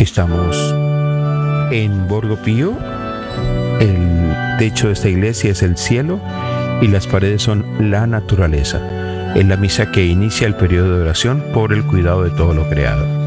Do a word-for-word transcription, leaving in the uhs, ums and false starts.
Estamos en Borgo Pío. El techo de esta iglesia es el cielo y las paredes son la naturaleza. Es la misa que inicia el periodo de oración por el cuidado de todo lo creado.